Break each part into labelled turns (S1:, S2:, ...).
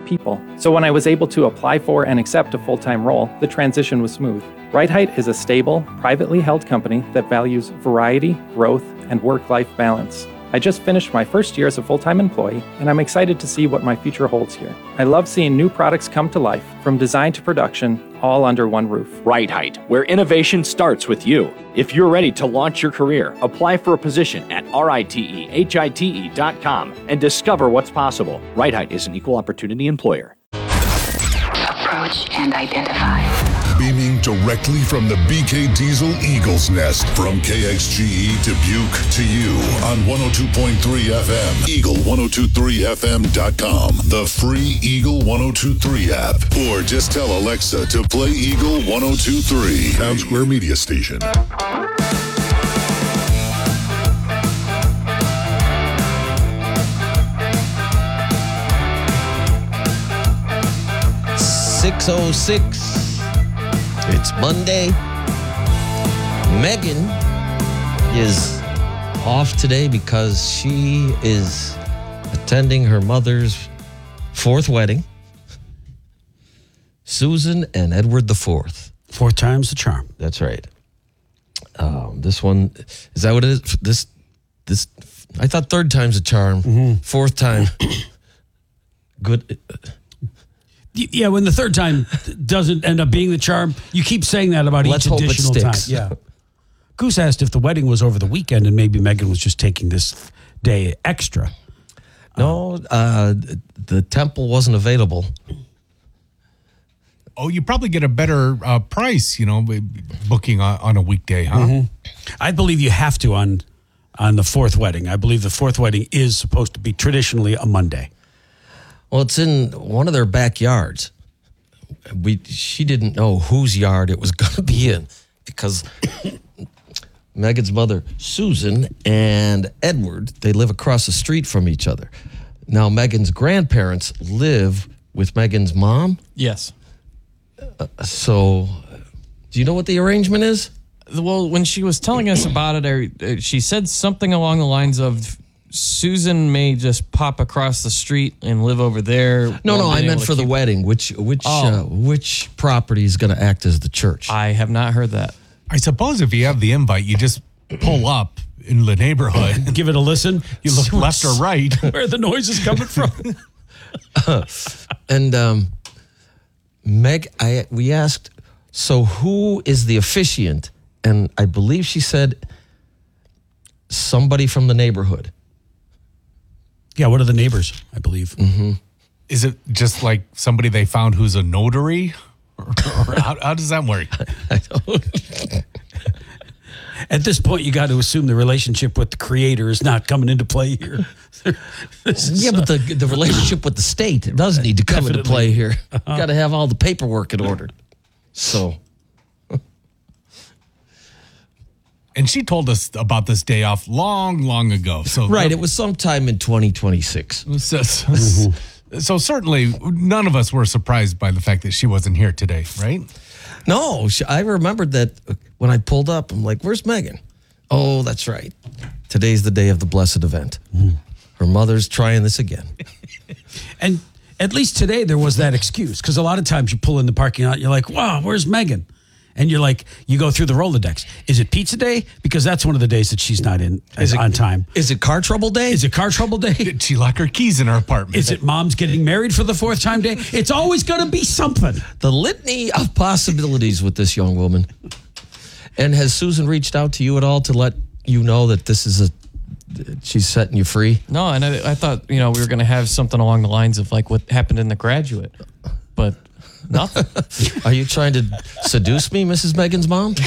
S1: people. So when I was able to apply for and accept a full-time role, the transition was smooth. Right Height is a stable, privately held company that values variety, growth, and work-life balance. I just finished my first year as a full-time employee, and I'm excited to see what my future holds here. I love seeing new products come to life, from design to production, all under one roof.
S2: Right Height, where innovation starts with you. If you're ready to launch your career, apply for a position at RITEHITE.com and discover what's possible. Right Height is an equal opportunity employer.
S3: Approach and identify.
S4: Beaming directly from the BK Diesel Eagle's Nest. From KXGE Dubuque to you on 102.3 FM. Eagle1023FM.com. The free Eagle 1023 app. Or just tell Alexa to play Eagle 1023. Town Square Media Station.
S5: .606. It's Monday. Megan is off today because she is attending her mother's fourth wedding. Susan and Edward IV.
S6: Fourth time's the charm.
S5: That's right. This one, is that what it is? This, I thought third time's the charm. Mm-hmm. Fourth time, good.
S6: Yeah, when the third time doesn't end up being the charm, you keep saying that about each additional time. Yeah. Goose asked if the wedding was over the weekend and maybe Megan was just taking this day extra.
S5: No, the temple wasn't available.
S7: Oh, you probably get a better price, booking on a weekday, huh?
S6: Mm-hmm. I believe you have to on the fourth wedding. I believe the fourth wedding is supposed to be traditionally a Monday.
S5: Well, it's in one of their backyards. She didn't know whose yard it was going to be in because Megan's mother, Susan, and Edward, they live across the street from each other. Now, Megan's grandparents live with Megan's mom.
S8: Yes.
S5: So, do you know what the arrangement is?
S8: Well, when she was telling us about it, she said something along the lines of, Susan may just pop across the street and live over there.
S5: No, I meant for the wedding. Which property is going to act as the church?
S8: I have not heard that.
S7: I suppose if you have the invite, you just pull up in the neighborhood.
S6: Give it a listen.
S7: You look left or right.
S6: Where the noise is coming from.
S5: And Meg, we asked, so who is the officiant? And I believe she said somebody from the neighborhood.
S6: Yeah, what are the neighbors, I believe.
S5: Mm-hmm.
S7: Is it just like somebody they found who's a notary? Or how does that work?
S5: I don't.
S6: At this point, you got to assume the relationship with the creator is not coming into play here.
S5: But the relationship with the state does need to come into play here. Uh-huh. Got to have all the paperwork in order. So.
S7: And she told us about this day off long ago. So
S5: right, it was sometime in 2026.
S7: So certainly none of us were surprised by the fact that she wasn't here today, right?
S5: No, I remembered that when I pulled up. I'm like, where's Megan? Oh, that's right. Today's the day of the blessed event. Her mother's trying this again.
S6: And at least today there was that excuse, because a lot of times you pull in the parking lot, you're like, wow, where's Megan? And you're like, you go through the Rolodex. Is it pizza day? Because that's one of the days that she's not in on time.
S5: Is it car trouble day?
S6: Is it car trouble day?
S7: Did she lock her keys in her apartment?
S6: Is it mom's getting married for the fourth time day? It's always going to be something.
S5: The litany of possibilities with this young woman. And has Susan reached out to you at all to let you know that this is she's setting you free?
S8: No, and I thought, we were going to have something along the lines of like what happened in The Graduate. But nothing.
S5: Are you trying to seduce me, Mrs. Megan's mom?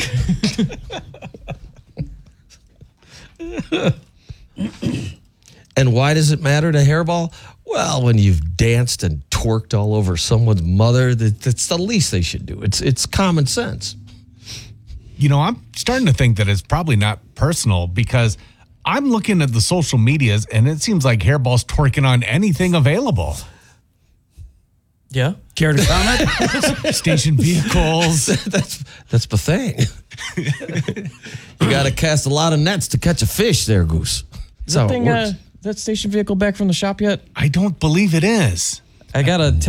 S5: And why does it matter to Hairball? Well, when you've danced and twerked all over someone's mother, that's the least they should do. It's common sense.
S7: I'm starting to think that it's probably not personal because I'm looking at the social medias and it seems like Hairball's twerking on anything available.
S8: Yeah.
S6: Care to comment?
S7: Station vehicles.
S5: That's the thing. You got to cast a lot of nets to catch a fish there, Goose.
S8: Is that thing, that station vehicle back from the shop yet?
S7: I don't believe it is.
S8: I got a text